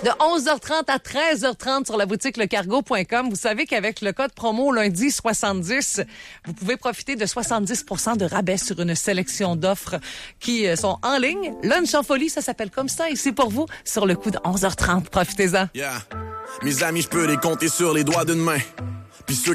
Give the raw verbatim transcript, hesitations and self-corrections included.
De onze heures trente à treize heures trente sur la boutique lecargo point com. Vous savez qu'avec le code promo lundi soixante-dix, vous pouvez profiter de soixante-dix pour cent de rabais sur une sélection d'offres qui sont en ligne. Lunch en folie, ça s'appelle comme ça. Et c'est pour vous sur le coup de onze heures trente. Profitez-en. Yeah. Mes amis, je peux les compter sur les doigts d'une main. Puis ceux